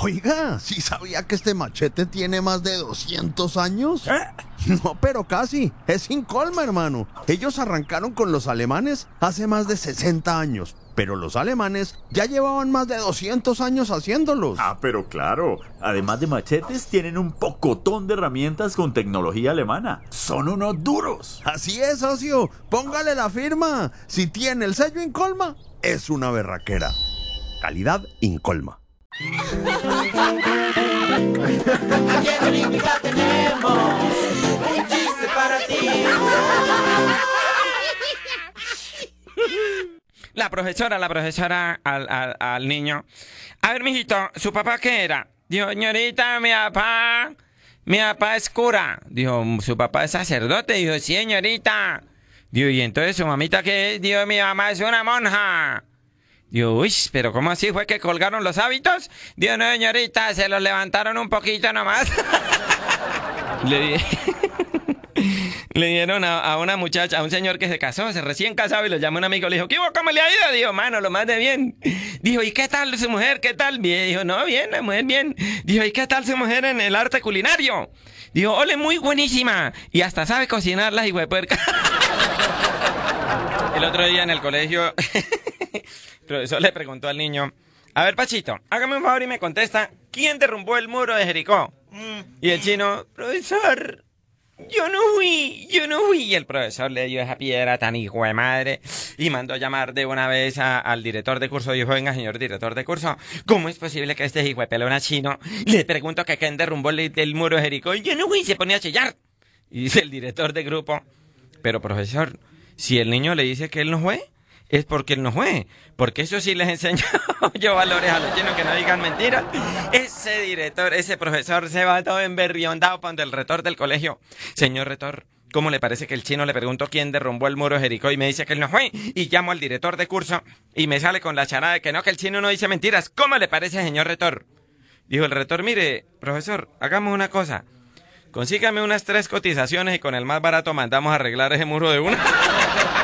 Oiga, ¿sí sabía que este machete tiene más de 200 años? No, pero casi. Es Incolma, hermano. Ellos arrancaron con los alemanes hace más de 60 años, pero los alemanes ya llevaban más de 200 años haciéndolos. Ah, pero claro, además de machetes, tienen un pocotón de herramientas con tecnología alemana. Son unos duros. Así es, socio. Póngale la firma. Si tiene el sello Incolma, es una berraquera. Calidad Incolma. Aquí en Olímpica tenemos un chiste para ti. La profesora al niño. A ver, mijito, ¿su papá qué era? Dijo, señorita, mi papá es cura. Dijo, ¿su papá es sacerdote? Dijo, sí, señorita. Dijo, ¿y entonces su mamita qué es? Dijo, mi mamá es una monja. Digo, uy, pero ¿cómo así? ¿Fue que colgaron los hábitos? Digo, no, señorita, se los levantaron un poquito nomás. Le dieron a una muchacha, a un señor que se casó, se recién casado, y lo llamó un amigo, le dijo, ¿qué hubo? ¿Cómo le ha ido? Dijo, mano, lo más de bien. Dijo, ¿y qué tal su mujer? ¿Qué tal? Bien. Dijo, no, bien, la mujer bien. Dijo, ¿y qué tal su mujer en el arte culinario? Dijo, ole, muy buenísima. Y hasta sabe cocinar las hijuepuercas. El otro día en el colegio, el profesor le preguntó al niño, a ver, Pachito, hágame un favor y me contesta, ¿quién derrumbó el muro de Jericó? Y el chino, profesor, yo no fui. Y el profesor le dio esa piedra tan hijo de madre y mandó a llamar de una vez al director de curso. Dijo, venga, señor director de curso, ¿cómo es posible que este hijo de pelona chino le pregunto que quién derrumbó el muro de Jericó? Y yo no fui, se ponía a chillar. Y dice el director de grupo, pero profesor, si el niño le dice que él no fue, es porque él no fue. Porque eso sí les enseño yo valores a los chinos, que no digan mentiras. Ese director, ese profesor se va todo emberriondado cuando el rector del colegio. Señor rector, ¿cómo le parece que el chino le preguntó quién derrumbó el muro de Jericó y me dice que él no fue? Y llamo al director de curso y me sale con la charada de que no, que el chino no dice mentiras. ¿Cómo le parece, señor rector? Dijo el rector, mire, profesor, hagamos una cosa. Consígame unas 3 cotizaciones y con el más barato mandamos a arreglar ese muro de una.